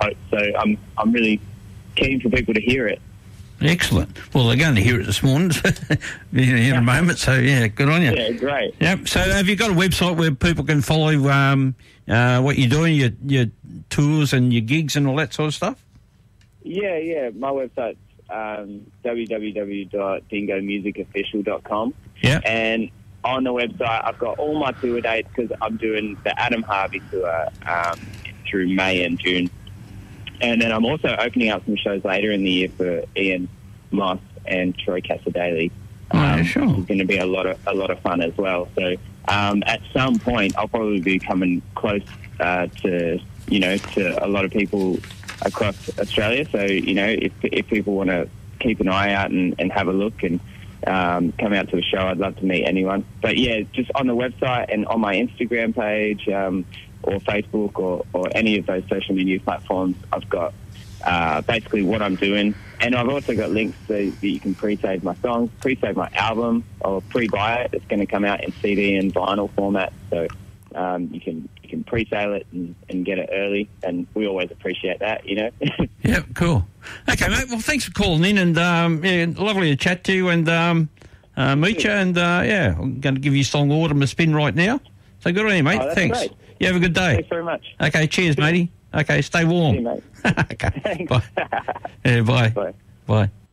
hope. So I'm really keen for people to hear it. Excellent. Well, they're going to hear it this morning in a moment, so, yeah, good on you. Yeah, great. Yep. So have you got a website where people can follow what you're doing, your tours and your gigs and all that sort of stuff? Yeah. My website's www.dingomusicofficial.com. Yeah. And on the website, I've got all my tour dates because I'm doing the Adam Harvey tour through May and June. And then I'm also opening up some shows later in the year for Ian Moss and Troy Casadei. Sure. It's going to be a lot of fun as well. So at some point, I'll probably be coming close to a lot of people across Australia. So, if people want to keep an eye out and have a look and come out to the show, I'd love to meet anyone. But, yeah, just on the website and on my Instagram page or Facebook or any of those social media platforms, I've got basically what I'm doing. And I've also got links so that you can pre-save my songs, pre-save my album, or pre-buy it. It's going to come out in CD and vinyl format. So you can pre-sale it and get it early, and we always appreciate that, Yeah, cool. Okay, mate, well, thanks for calling in, and lovely to chat to you and meet you, and I'm going to give your song Autumn a spin right now. So good on you, mate. Thanks. Great. You have a good day. Thanks very much. Okay, cheers, matey. Okay, stay warm. See you, mate. Okay, Thanks. bye. Yeah, bye. Bye. Bye.